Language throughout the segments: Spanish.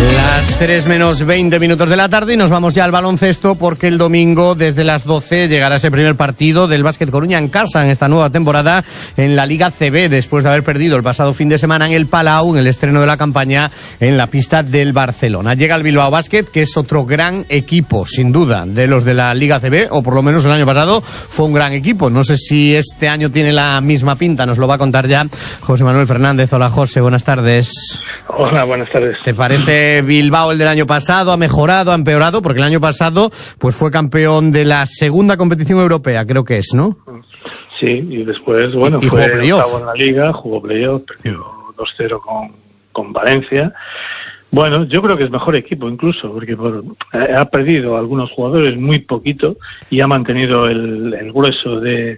Las 3 menos 20 minutos de la tarde y nos vamos ya al baloncesto porque el domingo desde las 12 llegará ese primer partido del Básquet Coruña en casa en esta nueva temporada en la Liga CB después de haber perdido el pasado fin de semana en el Palau en el estreno de la campaña en la pista del Barcelona. Llega el Bilbao Basket, que es otro gran equipo sin duda de los de la Liga CB, o por lo menos el año pasado fue un gran equipo. No sé si este año tiene la misma pinta, nos lo va a contar ya José Manuel Fernández. Hola José, buenas tardes. Hola, buenas tardes. ¿Te parece Bilbao el del año pasado? ¿Ha mejorado, ha empeorado? Porque el año pasado pues fue campeón de la segunda competición europea, creo que es, ¿no? Sí, y después, bueno, y fue octavo en la Liga, jugó playoff, perdió 2-0 con Valencia. Bueno, yo creo que es mejor equipo incluso, porque ha perdido a algunos jugadores muy poquito y ha mantenido el grueso del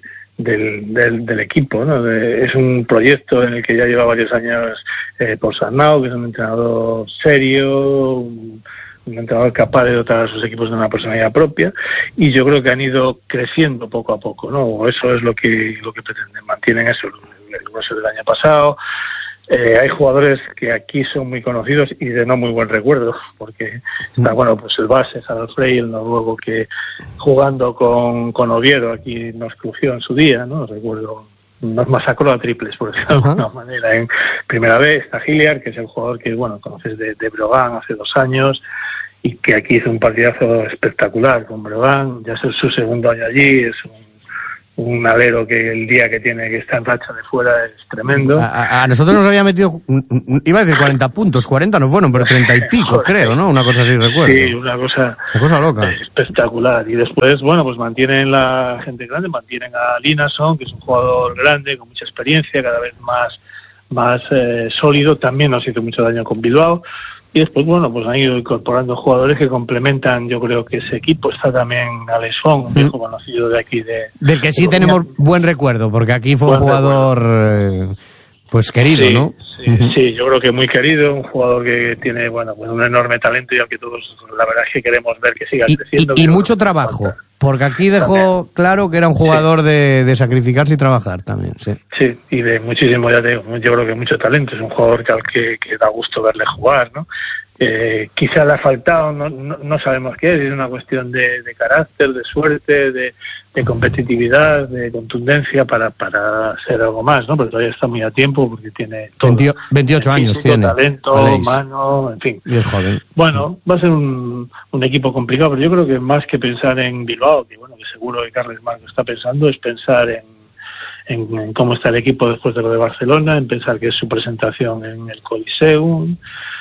equipo, ¿no? Es un proyecto en el que ya lleva varios años por Sarnau, que es un entrenador serio, un entrenador capaz de dotar a sus equipos de una personalidad propia, y yo creo que han ido creciendo poco a poco, ¿no? Eso es lo que pretenden, mantienen eso, el grueso del año pasado. Hay jugadores que aquí son muy conocidos y de no muy buen recuerdo, porque está, bueno, pues el base, Sadal Frey, el noruego, que jugando con Oviedo aquí nos crujió en su día, ¿no? Recuerdo, nos masacró a triples, por decirlo de alguna manera, en primera vez. Está Hilliard, que es el jugador que, bueno, conoces de Breogán hace 2 años, y que aquí hizo un partidazo espectacular con Breogán. Ya es su segundo año allí, es un alero que el día que tiene que estar en racha de fuera es tremendo. A nosotros nos había metido, iba a decir 40 puntos, 40 no fueron, pero 30 y pico, creo, ¿no? Una cosa así, recuerdo. Sí, una cosa loca. Espectacular. Y después, bueno, pues mantienen la gente grande, mantienen a Linason, que es un jugador grande, con mucha experiencia, cada vez más sólido. También nos hizo mucho daño con Bilbao. Y después, bueno, pues han ido incorporando jugadores que complementan, yo creo que ese equipo. Está también Alex Fong, un viejo conocido de aquí del que sí tenemos buen recuerdo, porque aquí fue un jugador pues querido, sí, ¿no? Sí, yo creo que muy querido, un jugador que tiene, bueno, pues un enorme talento, y al que todos, la verdad es que queremos ver que siga creciendo. Y mucho trabajo, porque aquí dejó claro que era un jugador de sacrificarse y trabajar también, sí. Sí, y de muchísimo, ya te digo, yo creo que mucho talento, es un jugador que da gusto verle jugar, ¿no? Quizá le ha faltado, no sabemos qué es una cuestión de carácter, de suerte, de competitividad, de contundencia para hacer algo más, ¿no? Pero todavía está muy a tiempo porque tiene todo. 28 años físico, tiene. Talento, Aleix. mano, en fin. Y es joven. Bueno, va a ser un equipo complicado, pero yo creo que más que pensar en Bilbao, que bueno, que seguro que Carles Marco está pensando, es pensar en cómo está el equipo después de lo de Barcelona, en pensar que es su presentación en el Coliseum,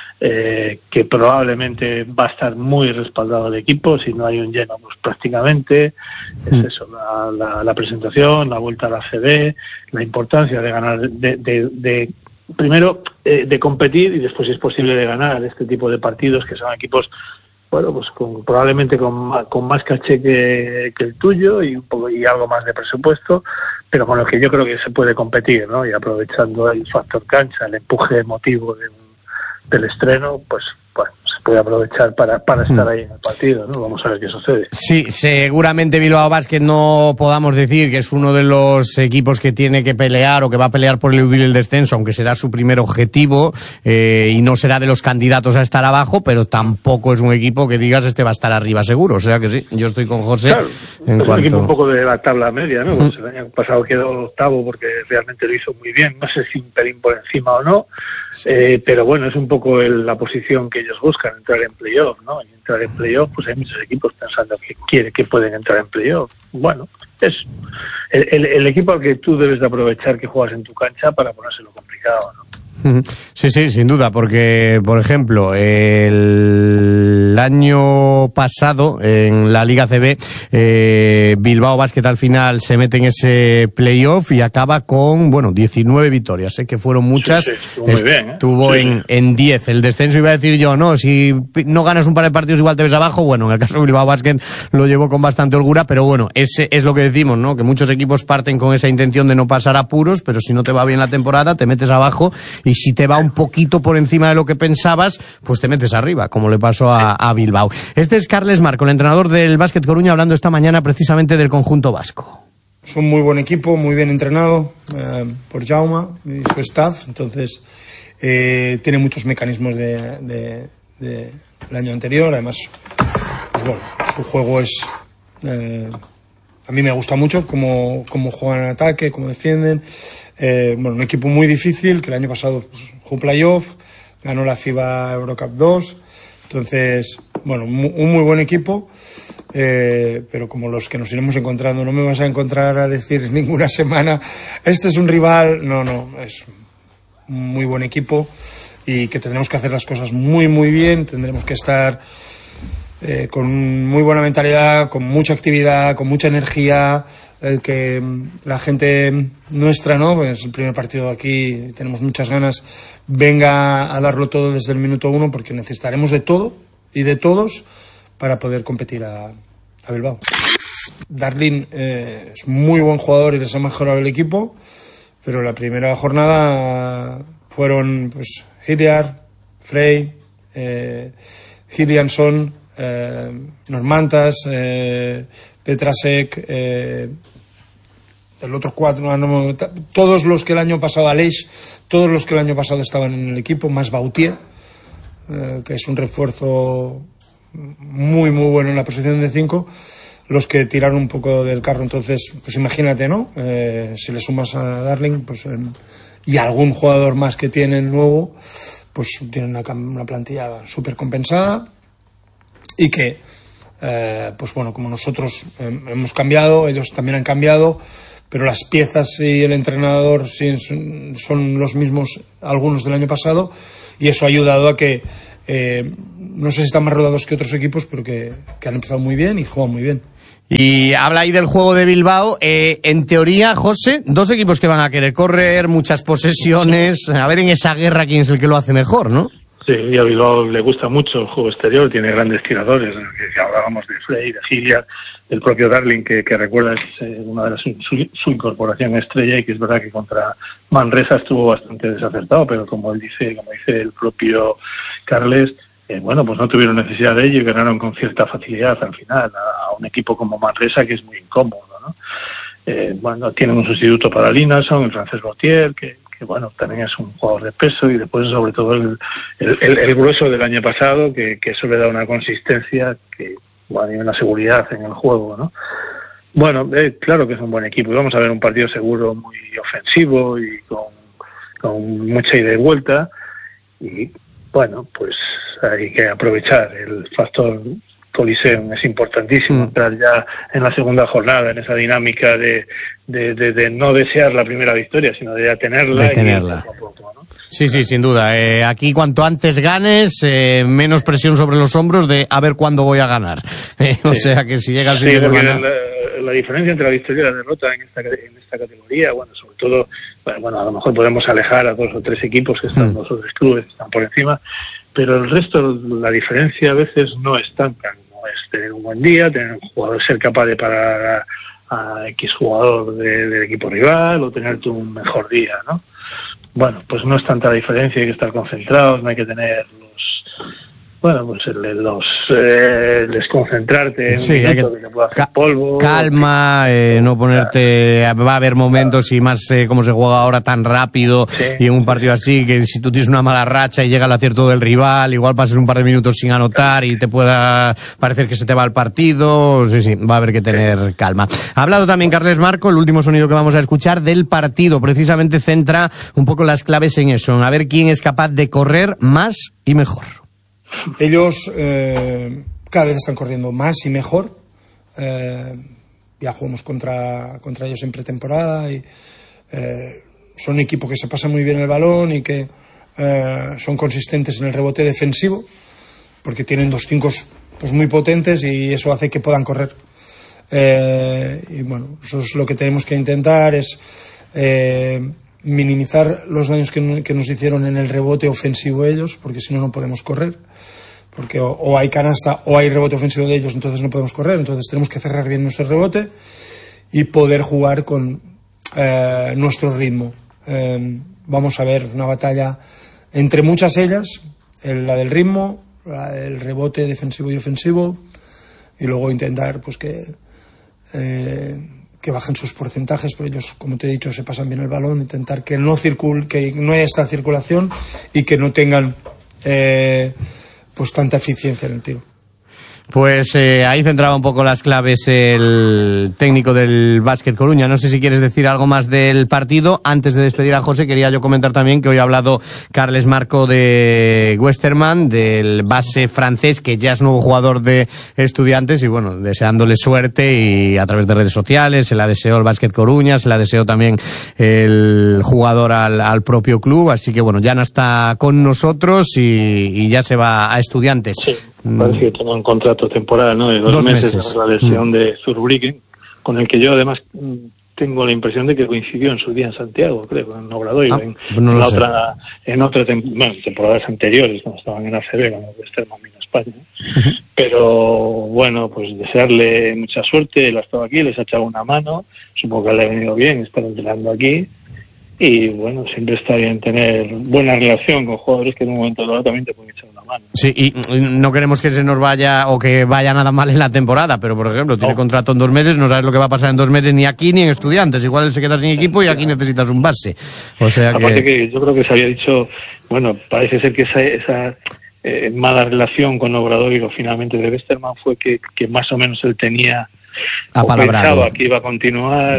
que probablemente va a estar muy respaldado el equipo, si no hay un lleno, pues prácticamente es eso, la presentación, la vuelta a la CB, la importancia de ganar, primero de competir, y después, si es posible, de ganar este tipo de partidos, que son equipos, bueno, pues probablemente con más caché que el tuyo, y algo más de presupuesto, pero con lo que yo creo que se puede competir, ¿no? Y aprovechando el factor cancha, el empuje emotivo del estreno, pues bueno, se puede aprovechar para estar ahí en el partido, ¿no? Vamos a ver qué sucede. Sí, seguramente Bilbao Basket no podamos decir que es uno de los equipos que tiene que pelear o que va a pelear por eludir el descenso, aunque será su primer objetivo, y no será de los candidatos a estar abajo, pero tampoco es un equipo que digas este va a estar arriba seguro. O sea que sí, yo estoy con José. Claro, es un equipo un poco de la tabla media, ¿no? Pues el año pasado quedó octavo porque realmente lo hizo muy bien, no sé si un pelín por encima o no, pero bueno, es un poco la posición que ellos buscan, entrar en playoff, ¿no? Y entrar en playoff, pues hay muchos equipos pensando que pueden entrar en playoff. Bueno, es el equipo al que tú debes de aprovechar que juegas en tu cancha para ponérselo complicado, ¿no? Sí, sin duda, porque, por ejemplo, el año pasado en la Liga CB, Bilbao Basket al final se mete en ese playoff y acaba con, 19 victorias, que fueron muchas. Sí, estuvo muy bien, Estuvo en 10. El descenso, iba a decir yo, no, si no ganas un par de partidos igual te ves abajo. Bueno, en el caso de Bilbao Basket lo llevó con bastante holgura, pero bueno, ese es lo que decimos, ¿no? Que muchos equipos parten con esa intención de no pasar apuros, pero si no te va bien la temporada, te metes abajo, y si te va un poquito por encima de lo que pensabas, pues te metes arriba, como le pasó a Bilbao. Este es Carles Marco, el entrenador del Básquet Coruña, hablando esta mañana precisamente del conjunto vasco. Es un muy buen equipo, muy bien entrenado por Jaume y su staff, entonces tiene muchos mecanismos de del año anterior. Además, pues bueno, su juego es... a mí me gusta mucho cómo juegan en ataque, cómo defienden. Bueno, un equipo muy difícil, que el año pasado pues, jugó playoff, ganó la FIBA Eurocup 2. Entonces, bueno, un muy buen equipo, pero como los que nos iremos encontrando, no me vas a encontrar a decir ninguna semana, este es un rival. No, es un muy buen equipo y que tendremos que hacer las cosas muy, muy bien. Tendremos que estar con muy buena mentalidad, con mucha actividad, con mucha energía, que la gente nuestra, ¿no? Pues es el primer partido aquí, tenemos muchas ganas, venga a darlo todo desde el minuto 1, porque necesitaremos de todo y de todos para poder competir a Bilbao. Darling es muy buen jugador y les ha mejorado el equipo, pero la primera jornada fueron pues Hilliard, Frey, Hillianson, Normantas, Petrasek, el otro 4, todos los que el año pasado, Aleix, todos los que el año pasado estaban en el equipo, más Bautier, que es un refuerzo muy muy bueno en la posición de 5, los que tiraron un poco del carro. Entonces, pues imagínate, ¿no? Si le sumas a Darling, pues y algún jugador más que tienen nuevo, pues tienen una plantilla súper compensada. Y que, pues bueno, como nosotros hemos cambiado, ellos también han cambiado, pero las piezas y el entrenador sí son los mismos, algunos del año pasado, y eso ha ayudado a que, no sé si están más rodados que otros equipos, pero que han empezado muy bien y juegan muy bien. Y habla ahí del juego de Bilbao. En teoría, José, dos equipos que van a querer correr, muchas posesiones, a ver en esa guerra quién es el que lo hace mejor, ¿no? Sí, y a Bilbao le gusta mucho el juego exterior, tiene grandes tiradores, que hablábamos de Frey, de Hilliard, del propio Darling, que recuerda es una de las su incorporación estrella, y que es verdad que contra Manresa estuvo bastante desacertado, pero como dice el propio Carles, bueno, pues no tuvieron necesidad de ello y ganaron con cierta facilidad al final a un equipo como Manresa, que es muy incómodo, ¿no? Bueno, tienen un sustituto para Linason, el francés Bautier, que bueno, también es un jugador de peso, y después sobre todo el grueso del año pasado, que eso le da una consistencia que, bueno, y una seguridad en el juego, ¿no? Bueno, claro que es un buen equipo, y vamos a ver un partido seguro muy ofensivo y con mucha ida y vuelta, y bueno, pues hay que aprovechar el factor Coliseum, es importantísimo entrar ya en la segunda jornada en esa dinámica de no desear la primera victoria, sino de ya tenerla. Y poco a poco, ¿no? Sí, sin duda. Aquí cuanto antes ganes, menos presión sobre los hombros de a ver cuándo voy a ganar. O sea que si llega el fin de semana... La diferencia entre la victoria y la derrota en esta categoría, bueno, sobre todo, bueno, a lo mejor podemos alejar a 2 o 3 equipos que están, 2 o 3 clubes que están por encima, pero el resto, la diferencia a veces no es tanta. Es tener un buen día, tener un jugador, ser capaz de parar a X jugador del equipo rival, o tener tu mejor día, ¿no? Bueno, pues no es tanta la diferencia, hay que estar concentrados, no hay que tener desconcentrarte en un minuto que te pueda hacer polvo. Calma, no ponerte, va a haber momentos, y más como se juega ahora tan rápido, y en un partido así, que si tú tienes una mala racha y llega el acierto del rival, igual pases un par de minutos sin anotar y te pueda parecer que se te va el partido. Sí, va a haber que tener calma. Ha hablado también Carles Marco, el último sonido que vamos a escuchar, del partido, precisamente centra un poco las claves en eso, a ver quién es capaz de correr más y mejor. Ellos cada vez están corriendo más y mejor. Ya jugamos contra ellos en pretemporada, y son un equipo que se pasa muy bien el balón y que son consistentes en el rebote defensivo, porque tienen 2 5 pues muy potentes, y eso hace que puedan correr. Y bueno, eso es lo que tenemos que intentar, es minimizar los daños que nos hicieron en el rebote ofensivo ellos, porque si no, no podemos correr, porque o hay canasta o hay rebote ofensivo de ellos, entonces no podemos correr. Entonces tenemos que cerrar bien nuestro rebote y poder jugar con nuestro ritmo. Vamos a ver una batalla entre muchas ellas, la del ritmo, la del rebote defensivo y ofensivo, y luego intentar pues que bajen sus porcentajes, pero ellos, como te he dicho, se pasan bien el balón, intentar que no haya esta circulación, y que no tengan pues tanta eficiencia en el tiro. Pues ahí centraba un poco las claves el técnico del Básquet Coruña. No sé si quieres decir algo más del partido. Antes de despedir a José, quería yo comentar también que hoy ha hablado Carles Marco de Westermann, del base francés, que ya es nuevo jugador de Estudiantes, y bueno, deseándole suerte, y a través de redes sociales se la deseó el Básquet Coruña, se la deseó también el jugador al propio club. Así que bueno, ya no está con nosotros y ya se va a Estudiantes. Sí. Parece que tenía un contrato temporal, ¿no? De dos meses. La lesión de Zurbriggen, con el que yo además tengo la impresión de que coincidió en su día en Santiago, creo, en Obradoiro, en otra temporadas anteriores, cuando estaban en ACB, cuando Westermann vino a España. Pero bueno, pues desearle mucha suerte. Él ha estado aquí, les ha echado una mano, supongo que le ha venido bien estar entrenando aquí. Y bueno, siempre está bien tener buena relación con jugadores que en un momento dado también te pueden echar una mano. Sí, y no queremos que se nos vaya o que vaya nada mal en la temporada, pero por ejemplo, tiene contrato en 2 meses, no sabes lo que va a pasar en 2 meses ni aquí ni en Estudiantes. Igual se queda sin equipo y aquí necesitas un base. O sea aparte que yo creo que se había dicho, bueno, parece ser que esa mala relación con Obradoiro finalmente de Westermann fue que más o menos él tenía pensaba que iba a continuar.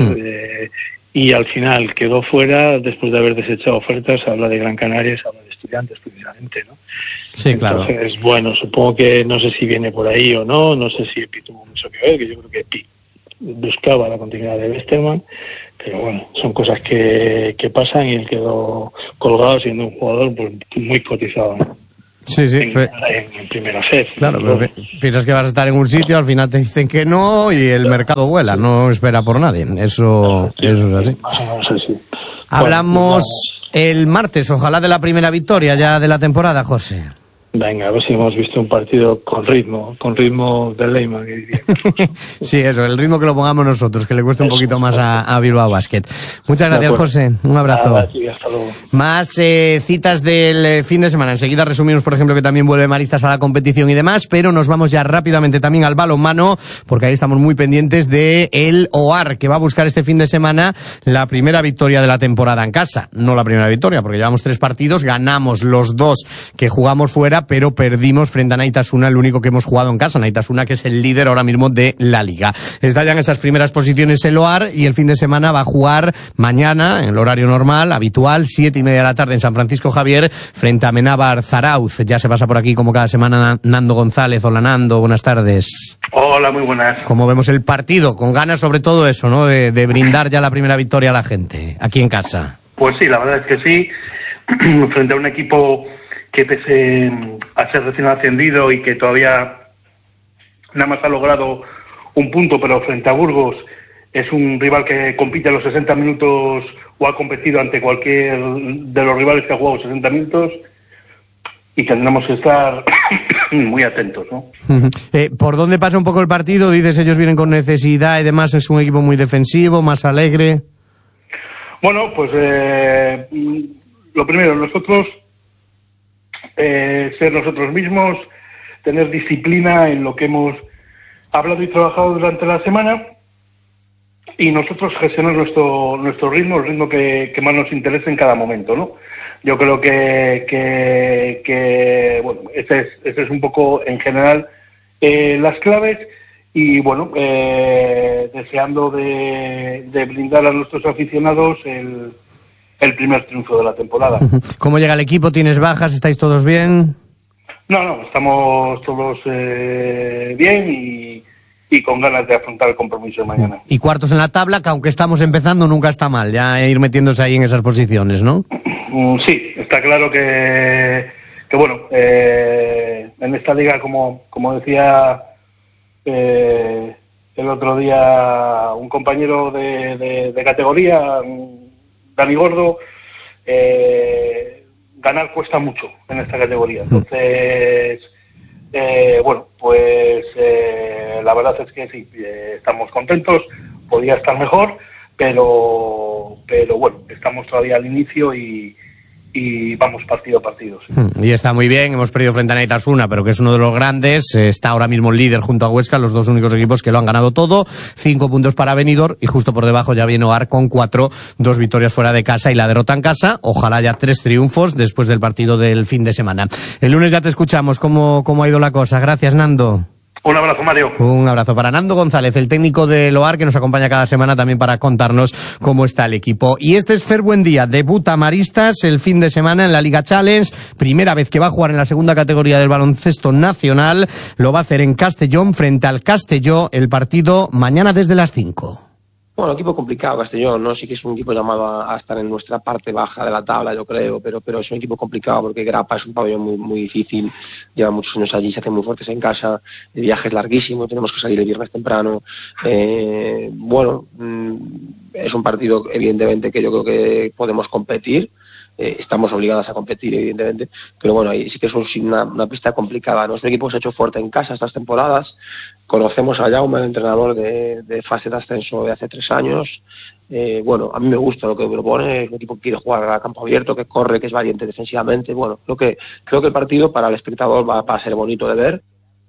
Y al final quedó fuera después de haber desechado ofertas. Habla de Gran Canaria, habla de Estudiantes precisamente, ¿no? Sí, claro. Entonces, bueno, supongo que no sé si viene por ahí o no sé si Epi tuvo mucho que ver, que yo creo que Epi buscaba la continuidad de Westermann, pero bueno, son cosas que pasan, y él quedó colgado siendo un jugador pues muy cotizado, ¿no? Sí. En primera FED. Claro, pero piensas que vas a estar en un sitio, al final te dicen que no, y el mercado vuela, no espera por nadie. Eso es así. Más o menos así. Hablamos el martes, ojalá, de la primera victoria ya de la temporada, José. Venga, a ver si hemos visto un partido con ritmo de Leyman. Sí, eso, el ritmo que lo pongamos nosotros, que le cuesta un poquito más a Bilbao Basket. Muchas gracias, José. Un abrazo. Hasta luego. Más citas del fin de semana. Enseguida resumimos, por ejemplo, que también vuelve Maristas a la competición y demás, pero nos vamos ya rápidamente también al balonmano, porque ahí estamos muy pendientes de el OAR, que va a buscar este fin de semana la primera victoria de la temporada en casa. No la primera victoria, porque llevamos 3 partidos, ganamos los 2 que jugamos fuera, pero perdimos frente a Naitasuna, el único que hemos jugado en casa. Naitasuna, que es el líder ahora mismo de la liga. Está ya en esas primeras posiciones el OAR, y el fin de semana va a jugar mañana, en el horario normal, habitual, 7:30 de la tarde en San Francisco Javier, frente a Amenábar Zarauz. Ya se pasa por aquí como cada semana Nando González. Hola, Nando, buenas tardes. Hola, muy buenas. ¿Cómo vemos el partido? Con ganas sobre todo eso, ¿no? De brindar ya la primera victoria a la gente, aquí en casa. Pues sí, la verdad es que sí. Frente a un equipo que pese a ser recién ascendido y que todavía nada más ha logrado un punto, pero frente a Burgos es un rival que compite a los 60 minutos o ha competido ante cualquier de los rivales que ha jugado 60 minutos, y tendremos que estar muy atentos, ¿no? ¿Por dónde pasa un poco el partido? Dices, ellos vienen con necesidad y demás, es un equipo muy defensivo, más alegre. Bueno, pues lo primero, nosotros ser nosotros mismos, tener disciplina en lo que hemos hablado y trabajado durante la semana, y nosotros gestionar nuestro ritmo, el ritmo que más nos interesa en cada momento, ¿no? Yo creo que bueno, ese es un poco en general las claves, y bueno, deseando de brindar a nuestros aficionados el primer triunfo de la temporada. ¿Cómo llega el equipo? ¿Tienes bajas? ¿Estáis todos bien? No, estamos todos bien y con ganas de afrontar el compromiso de mañana. Y cuartos en la tabla, que aunque estamos empezando nunca está mal, ya ir metiéndose ahí en esas posiciones, ¿no? Sí, está claro que bueno, en esta liga, como decía el otro día un compañero de categoría, Dani Gordo, ganar cuesta mucho en esta categoría. Entonces, bueno, pues la verdad es que sí, estamos contentos, podía estar mejor, pero bueno, estamos todavía al inicio y y vamos partido a partido. Sí. Y está muy bien, hemos perdido frente a Neitasuna, pero que es uno de los grandes, está ahora mismo el líder junto a Huesca, los dos únicos equipos que lo han ganado todo, 5 puntos para Benidorm y justo por debajo ya viene Oar con 4, 2 victorias fuera de casa y la derrota en casa, ojalá ya 3 triunfos después del partido del fin de semana. El lunes ya te escuchamos cómo ha ido la cosa. Gracias, Nando. Un abrazo, Mario. Un abrazo para Nando González, el técnico del Oar, que nos acompaña cada semana también para contarnos cómo está el equipo. Y este es Fer Buendía, debuta Maristas el fin de semana en la Liga Challenge, primera vez que va a jugar en la segunda categoría del baloncesto nacional, lo va a hacer en Castellón frente al Castelló, el partido mañana desde las 5. Bueno, equipo complicado, Castellón, ¿no? Sí que es un equipo llamado a estar en nuestra parte baja de la tabla, yo creo, pero es un equipo complicado porque Grapa es un pabellón muy difícil, lleva muchos años allí, se hacen muy fuertes en casa, el viaje es larguísimo, tenemos que salir el viernes temprano. Es un partido, evidentemente, que yo creo que podemos competir. Estamos obligados a competir, evidentemente, pero bueno, ahí sí que es una pista complicada. Nuestro equipo se ha hecho fuerte en casa estas temporadas, conocemos a Jaume, el entrenador de fase de ascenso de hace 3 años. A mí me gusta lo que propone, el equipo quiere jugar a campo abierto, que corre, que es valiente defensivamente. Bueno, creo que el partido para el espectador va a ser bonito de ver.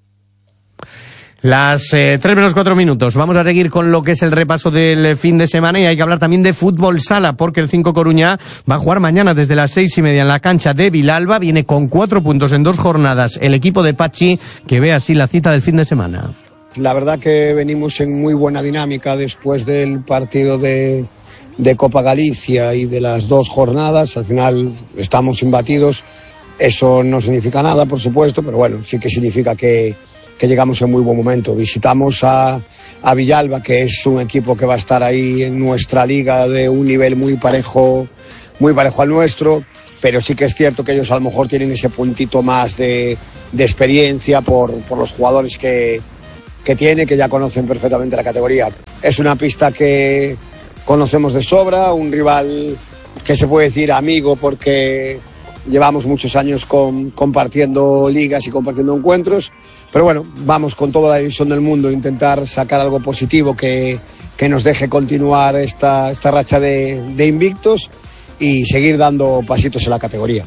Las 3:04. Vamos a seguir con lo que es el repaso del fin de semana y hay que hablar también de fútbol sala porque el 5 Coruña va a jugar mañana desde las 6:30 en la cancha de Vilalba. Viene con 4 puntos en 2 jornadas el equipo de Pachi, que ve así la cita del fin de semana. La verdad que venimos en muy buena dinámica después del partido de Copa Galicia y de las 2 jornadas. Al final estamos imbatidos. Eso no significa nada, por supuesto, pero bueno, sí que significa que llegamos en muy buen momento. Visitamos a Villalba, que es un equipo que va a estar ahí en nuestra liga de un nivel muy parejo al nuestro, pero sí que es cierto que ellos a lo mejor tienen ese puntito más de experiencia por los jugadores que tiene, que ya conocen perfectamente la categoría. Es una pista que conocemos de sobra, un rival que se puede decir amigo porque llevamos muchos años compartiendo ligas y compartiendo encuentros. Pero bueno, vamos con toda la ilusión del mundo a intentar sacar algo positivo que nos deje continuar esta racha de invictos y seguir dando pasitos en la categoría.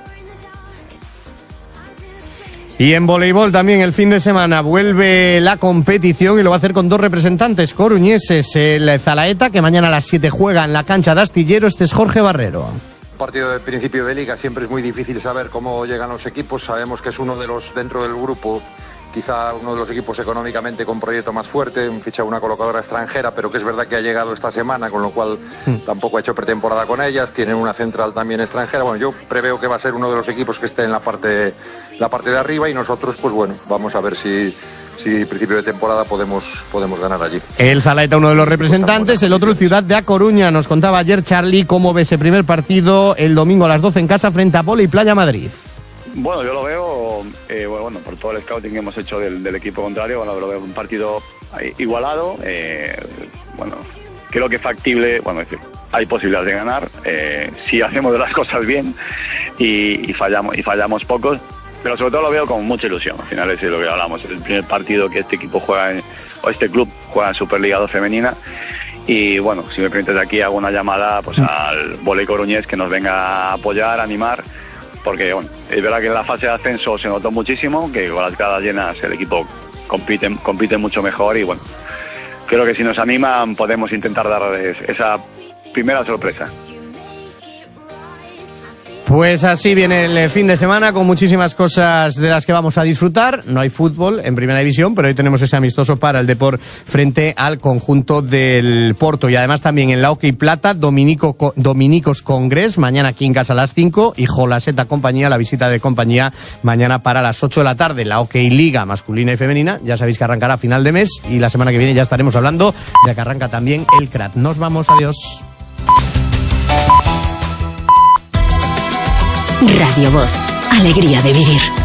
Y en voleibol también el fin de semana vuelve la competición y lo va a hacer con 2 representantes coruñeses. El Zalaeta, que mañana a las 7 juega en la cancha de Astillero, este es Jorge Barrero. Partido de principio de liga, siempre es muy difícil saber cómo llegan los equipos. Sabemos que es uno de los dentro del grupo, quizá uno de los equipos económicamente con proyecto más fuerte, ficha una colocadora extranjera, pero que es verdad que ha llegado esta semana, con lo cual tampoco ha hecho pretemporada con ellas, tienen una central también extranjera. Bueno, yo preveo que va a ser uno de los equipos que esté en la parte de arriba y nosotros, pues bueno, vamos a ver si principio de temporada podemos ganar allí. El Zalaeta, uno de los representantes, el otro el Ciudad de A Coruña. Nos contaba ayer Charlie cómo ve ese primer partido el domingo a las 12 en casa frente a Volley Playa Madrid. Bueno, yo lo veo, por todo el scouting que hemos hecho del equipo contrario, lo veo un partido igualado, creo que factible, es decir, hay posibilidades de ganar, si hacemos las cosas bien y fallamos pocos, pero sobre todo lo veo con mucha ilusión. Al final es lo que hablamos, el primer partido que este equipo este club juega en Superliga 2 femenina. Y bueno, si me permites aquí hago una llamada al Volley Coruñés que nos venga a apoyar, a animar, porque bueno, es verdad que en la fase de ascenso se notó muchísimo, que con las gradas llenas el equipo compite mucho mejor y bueno, creo que si nos animan podemos intentar darles esa primera sorpresa. Pues así viene el fin de semana con muchísimas cosas de las que vamos a disfrutar. No hay fútbol en primera división, pero hoy tenemos ese amistoso para el Depor frente al conjunto del Porto. Y además también en la Hockey Plata, Dominicos Congrés, mañana aquí en casa a las 5 y Jolaseta Compañía, la visita de compañía mañana para las 8 de la tarde. La Hockey Liga masculina y femenina, ya sabéis que arrancará a final de mes y la semana que viene ya estaremos hablando de que arranca también el CRAT. Nos vamos, adiós. Radio Voz, alegría de vivir.